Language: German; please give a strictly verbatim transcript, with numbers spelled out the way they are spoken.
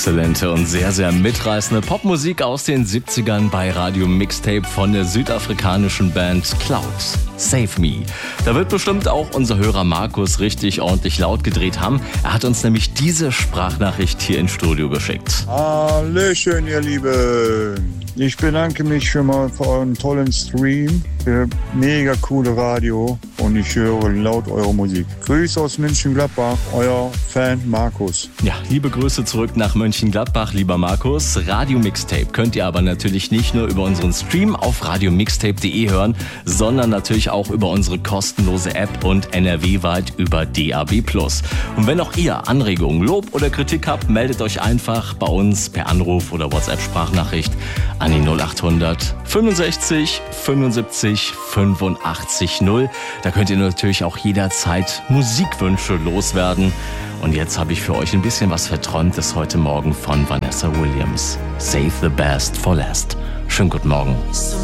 Exzellente und sehr, sehr mitreißende Popmusik aus den siebzigern bei Radio Mixtape von der südafrikanischen Band Cloud. Save Me. Da wird bestimmt auch unser Hörer Markus richtig ordentlich laut gedreht haben. Er hat uns nämlich diese Sprachnachricht hier ins Studio geschickt. Hallöchen, ihr Lieben. Ich bedanke mich schon mal für euren tollen Stream, für mega coole Radio und ich höre laut eure Musik. Grüße aus Mönchengladbach, euer Fan Markus. Ja, liebe Grüße zurück nach Mönchengladbach, lieber Markus. Radio Mixtape könnt ihr aber natürlich nicht nur über unseren Stream auf radio mixtape punkt de hören, sondern natürlich auch über unsere kostenlose App und N R W-weit über D A B plus. Und wenn auch ihr Anregungen, Lob oder Kritik habt, meldet euch einfach bei uns per Anruf oder WhatsApp-Sprachnachricht an die null acht hundert fünfundsechzig fünfundsiebzig fünfundachtzig null. Da könnt ihr natürlich auch jederzeit Musikwünsche loswerden. Und jetzt habe ich für euch ein bisschen was Verträumtes heute Morgen von Vanessa Williams. Save the best for last. Schönen guten Morgen.